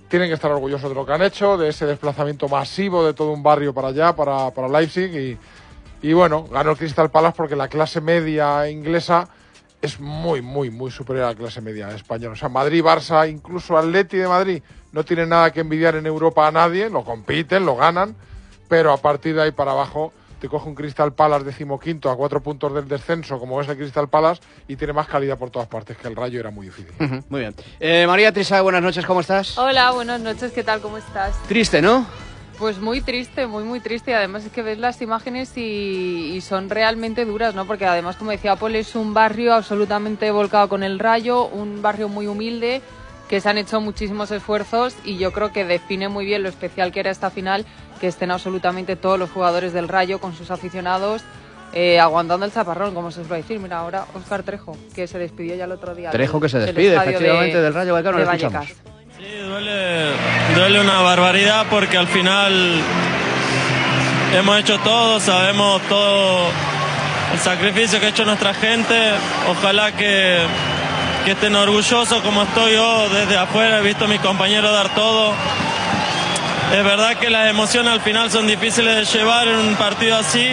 tienen que estar orgullosos de lo que han hecho, de ese desplazamiento masivo de todo un barrio para allá, para Leipzig, y bueno, ganó el Crystal Palace porque la clase media inglesa es muy, muy, muy superior a la clase media española. O sea, Madrid, Barça, incluso Atleti de Madrid no tienen nada que envidiar en Europa a nadie, lo compiten, lo ganan, pero a partir de ahí para abajo te coge un Crystal Palace 15º a 4 puntos del descenso, como es el Crystal Palace, y tiene más calidad por todas partes, que el Rayo era muy difícil. Muy bien. María Trisa, buenas noches, ¿cómo estás? Hola, buenas noches, ¿qué tal? ¿Cómo estás? Triste, ¿no? Pues muy triste, muy, muy triste. Además es que ves las imágenes y son realmente duras, ¿no? Porque además, como decía Paul, es un barrio absolutamente volcado con el Rayo, un barrio muy humilde, que se han hecho muchísimos esfuerzos y yo creo que define muy bien lo especial que era esta final, que estén absolutamente todos los jugadores del Rayo con sus aficionados aguantando el chaparrón, como se suele decir. Mira, ahora Óscar Trejo, que se despidió ya el otro día. Trejo que se despide, efectivamente, del Rayo Vallecano, lo escuchamos. Sí, duele una barbaridad porque al final hemos hecho todo, sabemos todo el sacrificio que ha hecho nuestra gente. Ojalá que estén orgullosos como estoy yo desde afuera, he visto a mis compañeros dar todo. Es verdad que las emociones al final son difíciles de llevar en un partido así,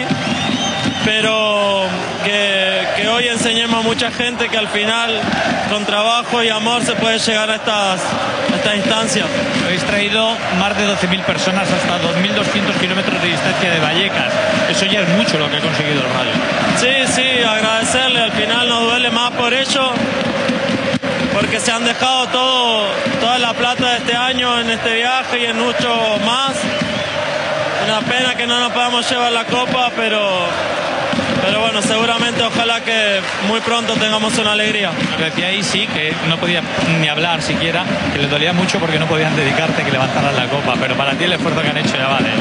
pero que hoy enseñemos a mucha gente que al final con trabajo y amor se puede llegar a estas instancias. Habéis traído más de 12.000 personas hasta 2.200 kilómetros de distancia de Vallecas. Eso ya es mucho lo que ha conseguido el Rayo. Sí, agradecerle. Al final nos duele más por ello, porque se han dejado toda la plata de este año en este viaje y en mucho más. Una pena que no nos podamos llevar la copa, pero bueno, seguramente ojalá que muy pronto tengamos una alegría. Lo que decía ahí sí, que no podía ni hablar siquiera, que les dolía mucho porque no podían dedicarte a que levantaran la copa, pero para ti el esfuerzo que han hecho ya vale.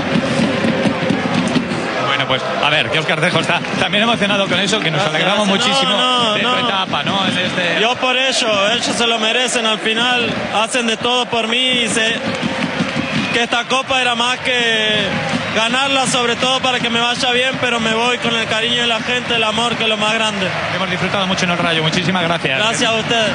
Bueno, pues a ver, que Óscar Trejo está también emocionado con eso, que nos alegramos muchísimo de tu etapa, ¿no? Yo por ello, ellos se lo merecen, al final hacen de todo por mí y sé que esta copa era más que ganarla, sobre todo para que me vaya bien, pero me voy con el cariño de la gente, el amor, que es lo más grande. Hemos disfrutado mucho en el Rayo, muchísimas gracias. Gracias a ustedes.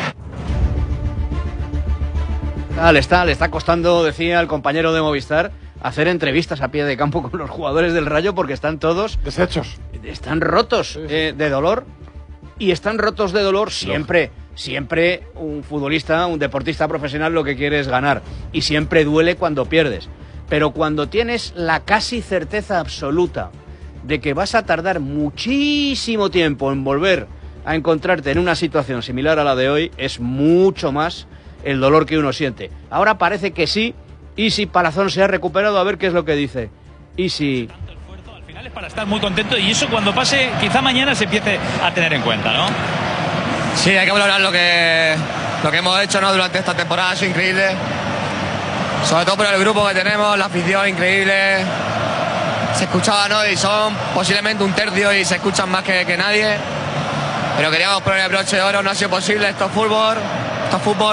Le está costando, decía el compañero de Movistar, hacer entrevistas a pie de campo con los jugadores del Rayo porque están todos deshechos, están rotos de dolor, y están rotos de dolor siempre un futbolista, un deportista profesional lo que quiere es ganar, y siempre duele cuando pierdes, pero cuando tienes la casi certeza absoluta de que vas a tardar muchísimo tiempo en volver a encontrarte en una situación similar a la de hoy, es mucho más el dolor que uno siente. Ahora parece que sí. Isi Palazón se ha recuperado, a ver qué es lo que dice. Isi. Al final es para estar muy contento, y eso cuando pase, quizá mañana se empiece a tener en cuenta, ¿no? Sí, hay que valorar lo que hemos hecho, ¿no? Durante esta temporada. Ha sido increíble, sobre todo por el grupo que tenemos, la afición increíble. Se escuchaba, ¿no? Y son posiblemente un tercio y se escuchan más que nadie, pero queríamos poner el broche de oro, no ha sido posible. Esto es fútbol.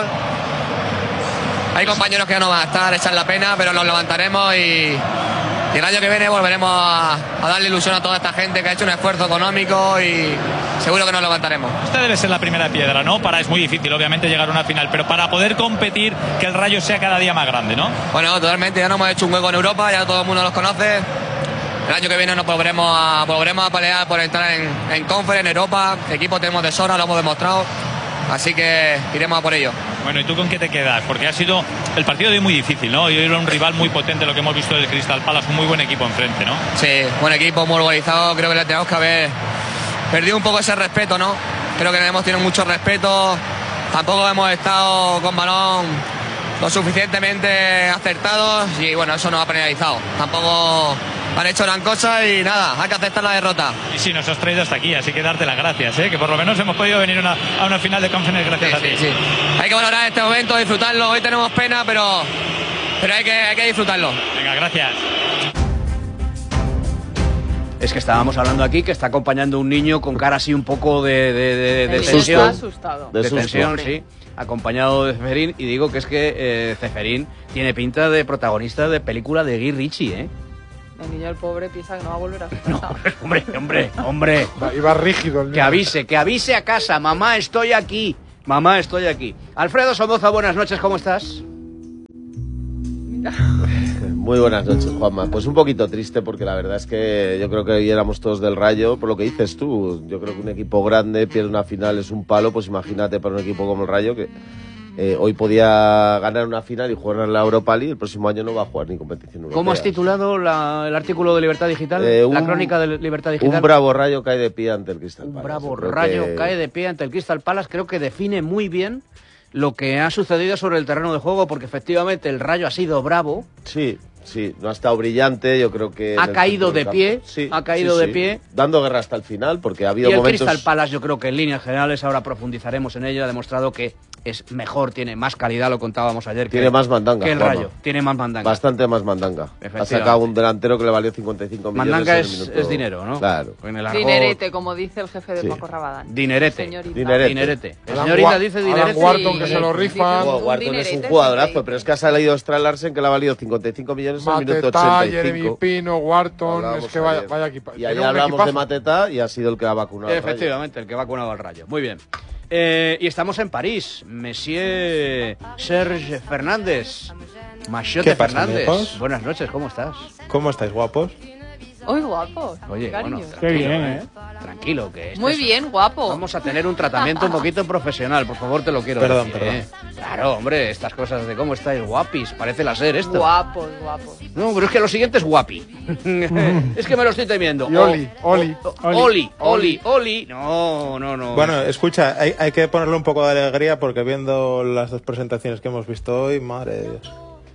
Hay compañeros que no van a estar, echan la pena, pero nos levantaremos y el año que viene volveremos a darle ilusión a toda esta gente que ha hecho un esfuerzo económico, y seguro que nos levantaremos. Esta debe ser la primera piedra, ¿no? Es muy difícil, obviamente, llegar a una final, pero para poder competir, que el Rayo sea cada día más grande, ¿no? Bueno, totalmente, ya nos hemos hecho un hueco en Europa, ya todo el mundo los conoce. El año que viene nos volveremos a pelear por entrar en Conference, en Europa. Equipo tenemos de sobra, lo hemos demostrado, así que iremos a por ello. Bueno, ¿y tú con qué te quedas? Porque ha sido el partido de hoy muy difícil, ¿no? Y era un rival muy potente, lo que hemos visto del Crystal Palace, un muy buen equipo enfrente, ¿no? Sí, buen equipo, muy organizado. Creo que le tenemos que haber perdido un poco ese respeto, ¿no? Creo que hemos tenido mucho respeto. Tampoco hemos estado con balón lo suficientemente acertados y bueno, eso nos ha penalizado. Tampoco han hecho gran cosa y nada, hay que aceptar la derrota. Y sí, nos has traído hasta aquí, así que darte las gracias, ¿eh? Que por lo menos hemos podido venir a una final de Conference gracias a ti. Sí. Hay que valorar este momento, disfrutarlo. Hoy tenemos pena, pero hay que disfrutarlo. Venga, gracias. Es que estábamos hablando aquí que está acompañando un niño con cara así un poco de tensión. Está asustado. De tensión, sí. Acompañado de Ceferín. Y digo que es que Ceferín tiene pinta de protagonista de película de Guy Ritchie, ¿eh? El niño, el pobre, piensa que no va a volver a su casa. No, hombre. Iba rígido el niño. Que avise a casa. Mamá, estoy aquí. Alfredo Somoza, buenas noches, ¿cómo estás? Muy buenas noches, Juanma. Pues un poquito triste porque la verdad es que yo creo que hoy éramos todos del Rayo, por lo que dices tú. Yo creo que un equipo grande pierde una final es un palo, pues imagínate para un equipo como el Rayo que hoy podía ganar una final y jugar en la Europa League, el próximo año no va a jugar ni competición europea. ¿Cómo has titulado el artículo de Libertad Digital? La crónica de Libertad Digital. Un bravo Rayo cae de pie ante el Crystal Palace. Un bravo Rayo cae de pie ante el Crystal Palace. Creo que define muy bien lo que ha sucedido sobre el terreno de juego, porque efectivamente el Rayo ha sido bravo. Sí, no ha estado brillante, yo creo que... Ha caído de pie, de pie. Dando guerra hasta el final, porque ha habido momentos... momentos... Y el Crystal Palace, yo creo que en líneas generales, ahora profundizaremos en ello, ha demostrado que es mejor, tiene más calidad, lo contábamos ayer. Tiene más mandanga, que el Rayo, tiene más mandanga. Bastante más mandanga. Ha sacado un delantero que le valió 55 millones. Mandanga es dinero, ¿no? Claro. Dinerete, como dice el jefe de Paco Rabadán. Dinerete. Dinerete. Señorita dice dinerete. Alan Wharton, que se lo rifa. Wharton es un jugadorazo, pero es que ha salido Strand Larsen, que le ha valido 55 millones en el minuto 85. Jeremy Pino, Wharton, es que vaya equipo. Y ayer hablamos de Mateta y ha sido el que ha vacunado. Efectivamente, el que ha vacunado al Rayo. Muy bien. Y estamos en París. Monsieur Serge Fernández. Machote Fernández. Amigos? Buenas noches, ¿cómo estás? ¿Cómo estáis, guapos? Uy, guapo. Oye, cariño. bueno, Qué bien, tranquilo, que Muy bien, guapo. Vamos a tener un tratamiento un poquito profesional, por favor, te lo quiero Perdón. Claro, hombre, estas cosas de cómo estáis guapis, parece la ser esto. Guapos. No, pero es que lo siguiente es guapi. Es que me lo estoy temiendo. Y Oli. No. Bueno, escucha, hay que ponerle un poco de alegría porque viendo las dos presentaciones que hemos visto hoy, madre de Dios.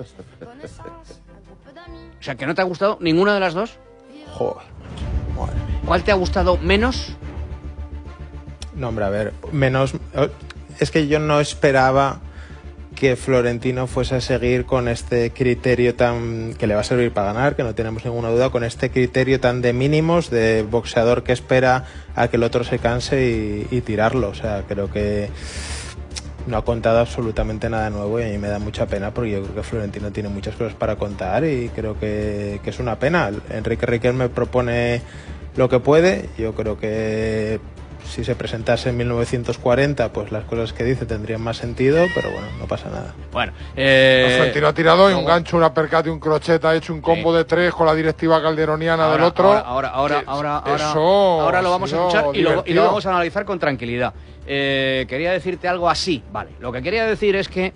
O sea, ¿que no te ha gustado ninguna de las dos? Joder, madre mía. ¿Cuál te ha gustado menos? No, hombre, a ver, menos... Es que yo no esperaba que Florentino fuese a seguir con este criterio tan... que le va a servir para ganar, que no tenemos ninguna duda, con este criterio tan de mínimos, de boxeador que espera a que el otro se canse y tirarlo. O sea, creo que no ha contado absolutamente nada nuevo y a mí me da mucha pena porque yo creo que Florentino tiene muchas cosas para contar y creo que es una pena. Enrique Riquelme propone lo que puede. Yo creo que si se presentase en 1940, pues las cosas que dice tendrían más sentido, pero bueno, no pasa nada. Bueno, Florentino ha tirado y un gancho, una percate, un crochet, ha hecho un combo de 3 con la directiva calderoniana del otro. Ahora lo vamos a escuchar y lo vamos a analizar con tranquilidad. Quería decirte algo así, vale. Lo que quería decir es que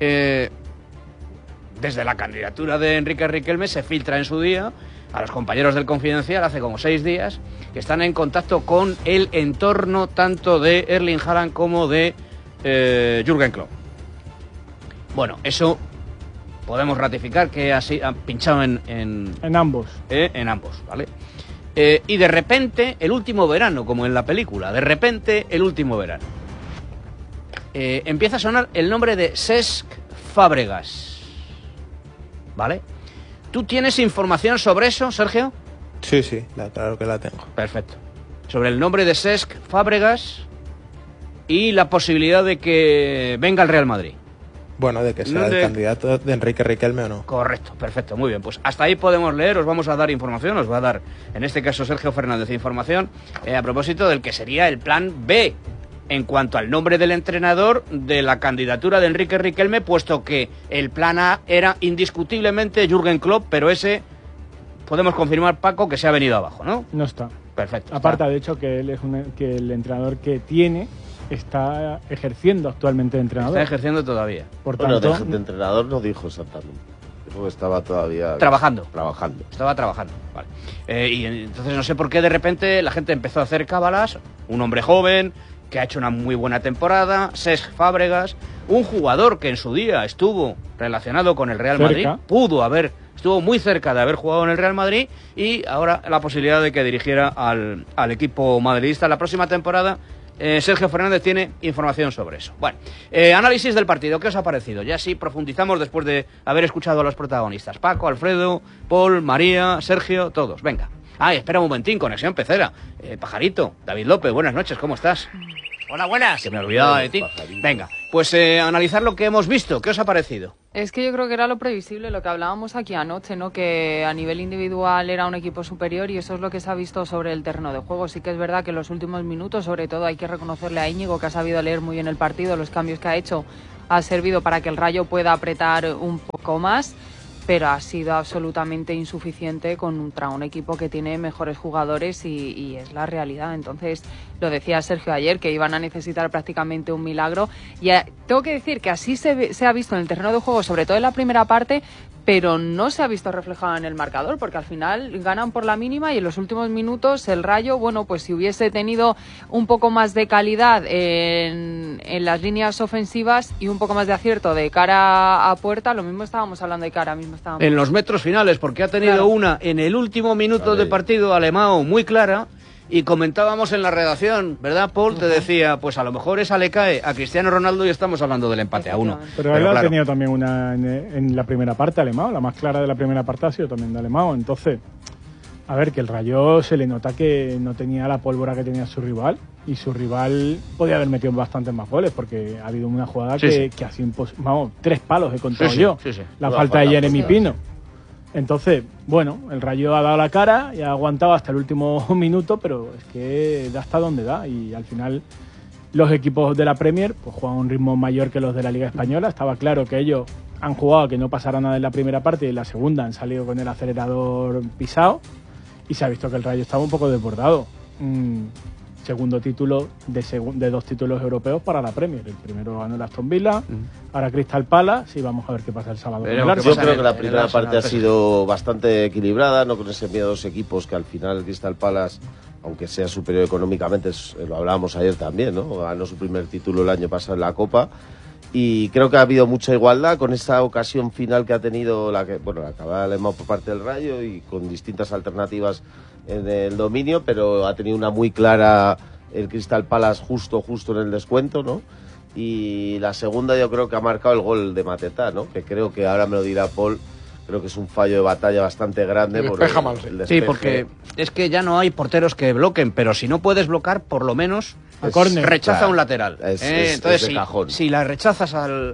desde la candidatura de Enrique Riquelme se filtra en su día a los compañeros del Confidencial hace como 6 días que están en contacto con el entorno tanto de Erling Haaland como de Jürgen Klopp. Bueno, eso podemos ratificar que ha pinchado en ambos. En ambos, ¿vale? Y de repente, el último verano, como en la película, empieza a sonar el nombre de Cesc Fábregas, ¿vale? ¿Tú tienes información sobre eso, Sergio? Sí, claro que la tengo. Perfecto. Sobre el nombre de Cesc Fábregas y la posibilidad de que venga al Real Madrid. Bueno, de que sea el candidato de Enrique Riquelme o no. Correcto, perfecto, muy bien. Pues hasta ahí podemos leer, os vamos a dar información, os va a dar, en este caso, Sergio Fernández, información a propósito del que sería el plan B en cuanto al nombre del entrenador de la candidatura de Enrique Riquelme, puesto que el plan A era indiscutiblemente Jürgen Klopp, pero ese podemos confirmar, Paco, que se ha venido abajo, ¿no? No está. Perfecto. Aparte, de hecho, que él es que el entrenador que tiene está ejerciendo actualmente de entrenador. Está ejerciendo todavía. Por tanto, de entrenador no dijo exactamente. Dijo que estaba todavía... Trabajando. Estaba trabajando, vale. Y entonces no sé por qué de repente la gente empezó a hacer cábalas. Un hombre joven que ha hecho una muy buena temporada, Cesc Fábregas, un jugador que en su día estuvo relacionado con el Real Madrid, estuvo muy cerca de haber jugado en el Real Madrid y ahora la posibilidad de que dirigiera al equipo madridista la próxima temporada. Sergio Fernández tiene información sobre eso. Bueno, análisis del partido, ¿qué os ha parecido? Ya sí profundizamos después de haber escuchado a los protagonistas. Paco, Alfredo, Paul, María, Sergio, todos, venga. Espera un momentín, conexión pecera. Pajarito, David López, buenas noches, ¿cómo estás? Hola, buenas. Que me he olvidado de ti. Venga, pues analizar lo que hemos visto. ¿Qué os ha parecido? Es que yo creo que era lo previsible, lo que hablábamos aquí anoche, ¿no? Que a nivel individual era un equipo superior y eso es lo que se ha visto sobre el terreno de juego. Sí que es verdad que en los últimos minutos, sobre todo, hay que reconocerle a Íñigo, que ha sabido leer muy bien el partido, los cambios que ha hecho ha servido para que el Rayo pueda apretar un poco más. pero ha sido absolutamente insuficiente contra un equipo que tiene mejores jugadores y es la realidad. Entonces, lo decía Sergio ayer, que iban a necesitar prácticamente un milagro. Y tengo que decir que así se ha visto en el terreno de juego, sobre todo en la primera parte, pero no se ha visto reflejado en el marcador, porque al final ganan por la mínima y en los últimos minutos el Rayo, bueno, pues si hubiese tenido un poco más de calidad en las líneas ofensivas y un poco más de acierto de cara a puerta, lo mismo estábamos hablando de cara, mismo estábamos... En los metros finales, porque ha tenido una en el último minuto de partido Alemão muy clara. Y comentábamos en la redacción, ¿verdad, Paul? Te decía, pues a lo mejor esa le cae a Cristiano Ronaldo y estamos hablando del empate a 1. Pero él ha tenido también una en la primera parte, Alemão. La más clara de la primera parte ha sido también de Alemão. Entonces, a ver, que el Rayo se le nota que no tenía la pólvora que tenía su rival. Y su rival podía haber metido bastantes más goles, porque ha habido una jugada que ha sido imposible. Vamos, 3 palos he contado yo. La falta de Jeremy Pino. Entonces, bueno, el Rayo ha dado la cara y ha aguantado hasta el último minuto, pero es que da hasta donde da. Y al final los equipos de la Premier pues juegan a un ritmo mayor que los de la Liga Española. Estaba claro que ellos han jugado a que no pasara nada en la primera parte y en la segunda han salido con el acelerador pisado y se ha visto que el Rayo estaba un poco desbordado. Segundo título de 2 títulos europeos para la Premier. El primero ganó el Aston Villa, ahora Crystal Palace y vamos a ver qué pasa el sábado. Yo creo que la primera parte ha sido bastante equilibrada, no con ese miedo a 2 equipos, que al final el Crystal Palace, aunque sea superior económicamente, lo hablábamos ayer también, ¿no? Ganó su primer título el año pasado en la Copa. Y creo que ha habido mucha igualdad con esa ocasión final que ha tenido la acabada Alemão por parte del Rayo y con distintas alternativas en el dominio, pero ha tenido una muy clara el Crystal Palace justo en el descuento, ¿no? Y la segunda yo creo que ha marcado el gol de Mateta, ¿no? Que creo que ahora me lo dirá Paul, creo que es un fallo de batalla bastante grande. El despeje. Sí, porque es que ya no hay porteros que bloquen, pero si no puedes bloquear, por lo menos rechaza un lateral. Entonces, si la rechazas al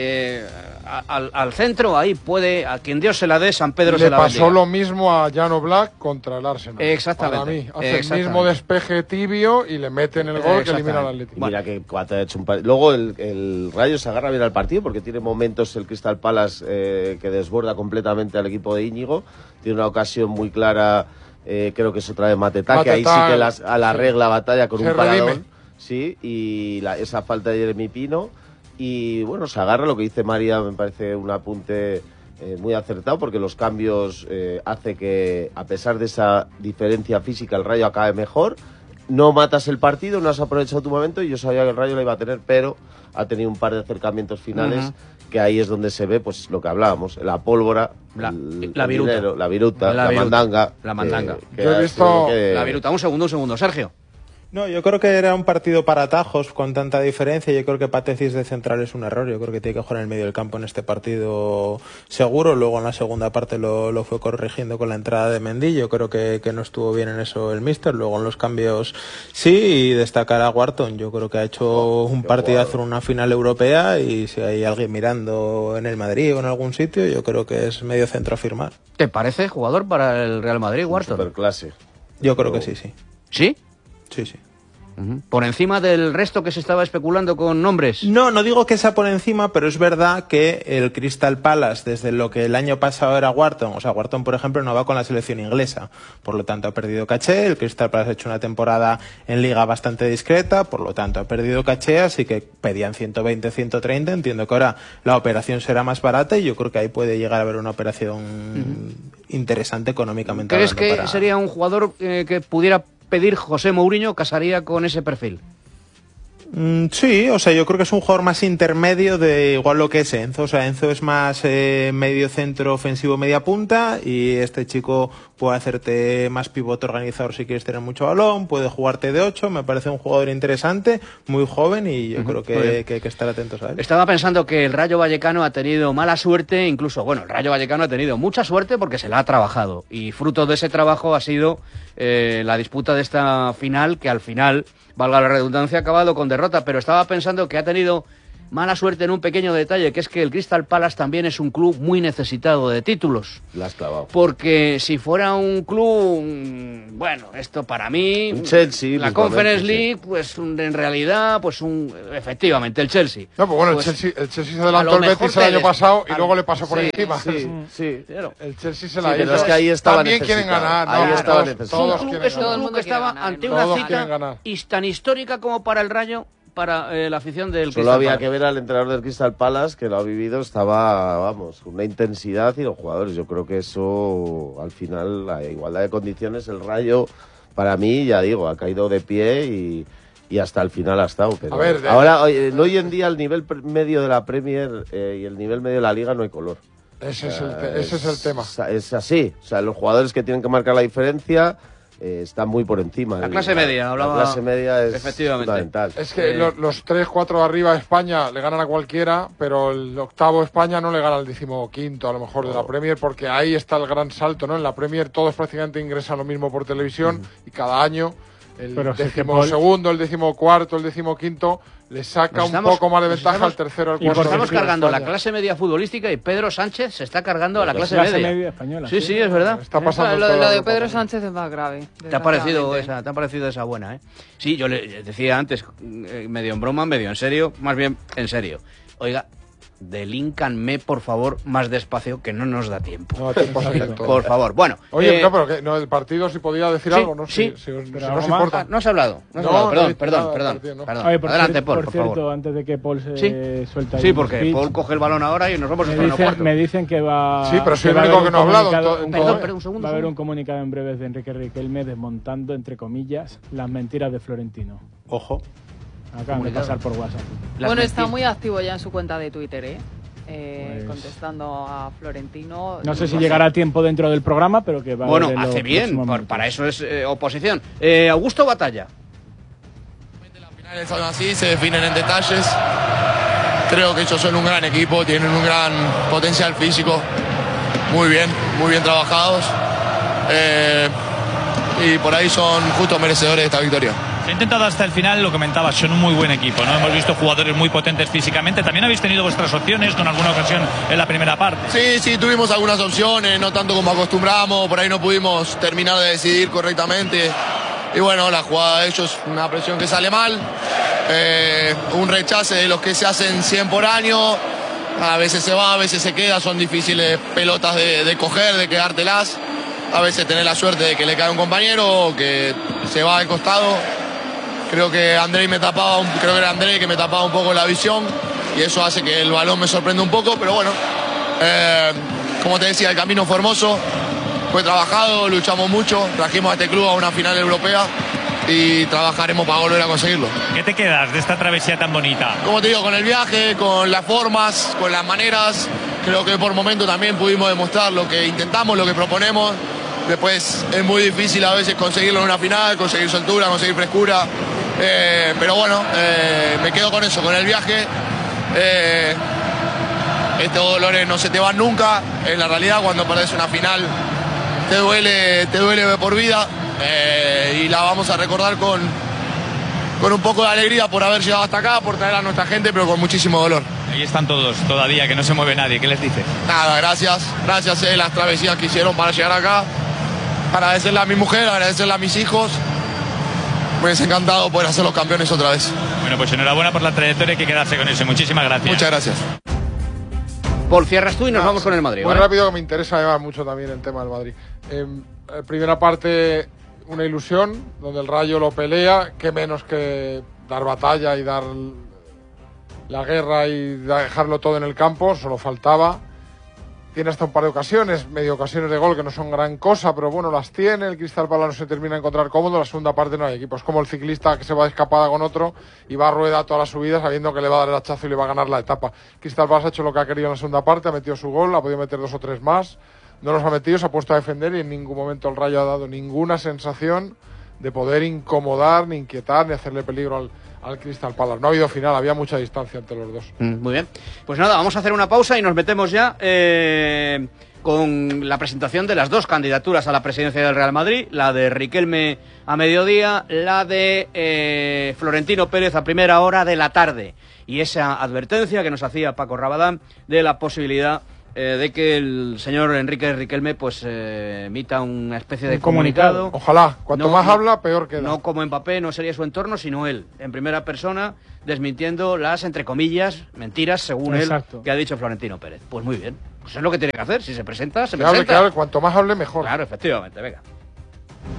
centro, ahí puede, a quien Dios se la dé, San Pedro se la bendiga. Le pasó lo mismo a Jan Oblak contra el Arsenal. Exactamente. Para mí, hace el mismo despeje tibio y le meten el gol que elimina al Atlético. Mira que Cuate ha hecho un luego el Rayo se agarra bien al partido porque tiene momentos el Crystal Palace que desborda completamente al equipo de Íñigo. Tiene una ocasión muy clara, creo que es otra vez Mateta, que ahí sí que arregla batalla con un paradón. Sí, y esa falta de Jeremy Pino. Y bueno, se agarra, lo que dice María me parece un apunte muy acertado, porque los cambios hace que, a pesar de esa diferencia física, el Rayo acabe mejor. No matas el partido, no has aprovechado tu momento, y yo sabía que el Rayo lo iba a tener, pero ha tenido un par de acercamientos finales, que ahí es donde se ve pues lo que hablábamos, la pólvora, la viruta, la mandanga. La mandanga. Yo he visto la viruta. Un segundo, Sergio. No, yo creo que era un partido para atajos con tanta diferencia. Yo creo que Patecis de central es un error. Yo creo que tiene que jugar en el medio del campo en este partido seguro. Luego en la segunda parte lo fue corrigiendo con la entrada de Mendy. Yo creo que no estuvo bien en eso el míster. Luego en los cambios sí, y destacar a Wharton. Yo creo que ha hecho un partidazo en una final europea, y si hay alguien mirando en el Madrid o en algún sitio, yo creo que es medio centro a firmar. ¿Te parece jugador para el Real Madrid, Wharton? Superclase. Yo creo que sí. ¿Sí? Sí. ¿Por encima del resto que se estaba especulando con nombres? No digo que sea por encima, pero es verdad que el Crystal Palace, desde lo que el año pasado era Wharton, o sea, Wharton, por ejemplo, no va con la selección inglesa, por lo tanto ha perdido caché. El Crystal Palace ha hecho una temporada en Liga bastante discreta, por lo tanto ha perdido caché, así que pedían 120, 130, entiendo que ahora la operación será más barata, y yo creo que ahí puede llegar a haber una operación interesante económicamente. ¿Crees que sería un jugador que pudiera pedir José Mourinho, casaría con ese perfil? Sí, o sea, yo creo que es un jugador más intermedio de igual lo que es Enzo. O sea, Enzo es más medio centro ofensivo, media punta, y este chico puede hacerte más pivote organizador si quieres tener mucho balón, puede jugarte de 8, me parece un jugador interesante, muy joven, y yo creo que hay que estar atentos a él. Estaba pensando que el Rayo Vallecano ha tenido mala suerte, incluso, bueno, el Rayo Vallecano ha tenido mucha suerte porque se la ha trabajado, y fruto de ese trabajo ha sido la disputa de esta final, que al final, valga la redundancia, ha acabado con derrota, pero estaba pensando que ha tenido Mala suerte en un pequeño detalle, que es que el Crystal Palace también es un club muy necesitado de títulos. La has clavado. Porque si fuera un club, bueno, esto para mí, Un Chelsea, la Conference League, pues en realidad, pues efectivamente, el Chelsea. No, pues bueno, Pues, el Chelsea se adelantó al Betis el año pasado y luego le pasó por encima. Sí. Claro. El Chelsea se la hizo. Pero es que ahí estaba También quieren necesitado. ganar. Ahí ¿no? estaba Todos necesitado. quieren Es un ganar. club que estaba ante Todos una quieren cita ganar. tan histórica como para el Rayo, para la afición del Solo Crystal había Palace. que ver al entrenador del Crystal Palace, que lo ha vivido, estaba, vamos, con una intensidad, y los jugadores. Yo creo que eso, al final, la igualdad de condiciones, el Rayo, para mí, ya digo, ha caído de pie y hasta el final ha estado. Pero A ver, ahora, hoy en día, el nivel medio de la Premier y el nivel medio de la Liga no hay color. Ese es el tema. Es así. O sea, los jugadores que tienen que marcar la diferencia están muy por encima. La clase media, hablaba. La clase media es Efectivamente. fundamental. Es que los 3-4 de arriba de España le ganan a cualquiera, pero el octavo España no le gana al 15º a lo mejor de la Premier, porque ahí está el gran salto, ¿no? En la Premier todos prácticamente ingresan lo mismo por televisión y cada año el Pero sí que 12º, el 14º, el 15º le saca un poco más de ventaja al tercero, al Y cuarto. estamos de España. cargando la clase media futbolística y Pedro Sánchez se está cargando a la clase media. española. Sí, sí, es verdad. Está pasando Lo todo de el Pedro mundo. Sánchez es más grave. ¿Te ha parecido desgraciadamente. esa buena, Sí, yo le decía antes, medio en broma, medio en serio, más bien en serio. Oiga, delíncanme, por favor, más despacio, que no nos da tiempo. No, tiempo sí, todo. Por favor. Bueno. Oye, no, pero que, no, el partido si podía decir sí, algo, ¿no? sí. Si os Pero no algo os más. importa. No has hablado. No, no he dicho Perdón. nada del partido, no. Perdón. Oye, por Adelante, cier- Paul, por por cierto, favor. antes de que Paul se Sí. suelta ahí Sí, un porque speech, Paul coge el balón ahora y nos vamos a estar me dicen que va. Sí, pero soy el va a único haber que no ha un hablado en comunicado- todo- en Perdón, todo. pero un segundo. Va a haber un comunicado en breves de Enrique Riquelme desmontando, entre comillas, las mentiras de Florentino. Ojo. Acaban de pasar por WhatsApp. Bueno, está muy activo ya en su cuenta de Twitter, Pues- contestando a Florentino. No sé si llegará a tiempo dentro del programa, pero que va a Bueno, haber en hace los bien, próximos minutos. para eso es oposición. Augusto Batalla. Las finales son así, se definen en detalles. Creo que ellos son un gran equipo, tienen un gran potencial físico. Muy bien trabajados. Y por ahí son justos merecedores de esta victoria. Se ha intentado hasta el final, lo comentabas, son un muy buen equipo, ¿no? Hemos visto jugadores muy potentes físicamente. También habéis tenido vuestras opciones con alguna ocasión en la primera parte. Sí, tuvimos algunas opciones, no tanto como acostumbramos, por ahí no pudimos terminar de decidir correctamente. Y bueno, la jugada de ellos, una presión que sale mal, un rechace de los que se hacen 100 por año, a veces se va, a veces se queda, son difíciles pelotas de coger, de quedártelas. A veces tener la suerte de que le cae un compañero o que se va al costado. Creo que Andrei creo que era Andrei que me tapaba un poco la visión y eso hace que el balón me sorprenda un poco, pero bueno, como te decía, el camino fue hermoso, fue trabajado, luchamos mucho, trajimos a este club a una final europea y trabajaremos para volver a conseguirlo. ¿Qué te quedas de esta travesía tan bonita? Como te digo, con el viaje, con las formas, con las maneras, creo que por momento también pudimos demostrar lo que intentamos, lo que proponemos. Después es muy difícil a veces conseguirlo en una final, conseguir soltura, conseguir frescura. Pero bueno, me quedo con eso, con el viaje. Estos dolores no se te van nunca. En la realidad, cuando perdés una final, te duele de por vida. Y la vamos a recordar con un poco de alegría por haber llegado hasta acá, por traer a nuestra gente, pero con muchísimo dolor. Ahí están todos todavía, que no se mueve nadie. ¿Qué les dices? Nada, gracias las travesías que hicieron para llegar acá. Agradecerle a mi mujer, agradecerle a mis hijos. Me hubiese encantado poder hacer los campeones otra vez. Bueno, pues enhorabuena por la trayectoria, hay que quedarse con eso. Muchísimas gracias. Muchas gracias. Paul, cierras tú y nos vamos con el Madrid. Muy ¿vale? rápido, que me interesa además mucho también el tema del Madrid. Primera parte, una ilusión, donde el Rayo lo pelea, que menos que dar batalla y dar la guerra y dejarlo todo en el campo, solo faltaba. Tiene hasta un par de ocasiones, medio ocasiones de gol que no son gran cosa, pero bueno, las tiene. El Crystal Palace no se termina de encontrar cómodo. La segunda parte no hay equipo. Es como el ciclista que se va de escapada con otro y va a rueda toda la subida sabiendo que le va a dar el hachazo y le va a ganar la etapa. Crystal Palace ha hecho lo que ha querido en la segunda parte, ha metido su gol, ha podido meter 2 o 3 más. No los ha metido, se ha puesto a defender y en ningún momento el Rayo ha dado ninguna sensación de poder incomodar, ni inquietar, ni hacerle peligro al Crystal Palace. No ha habido final, había mucha distancia entre los dos. Muy bien. Pues nada, vamos a hacer una pausa y nos metemos ya con la presentación de las dos candidaturas a la presidencia del Real Madrid, la de Riquelme a mediodía, la de Florentino Pérez a primera hora de la tarde. Y esa advertencia que nos hacía Paco Rabadán de la posibilidad de que el señor Enrique Riquelme pues emita una especie de comunicado. Ojalá, cuanto más habla, peor queda. No como Mbappé, no sería su entorno, sino él, en primera persona, desmintiendo las, entre comillas, mentiras, según Exacto. él, que ha dicho Florentino Pérez. Pues muy bien, pues es lo que tiene que hacer, si se presenta, se Que presenta. hable, cuanto más hable, mejor. Claro, efectivamente, venga.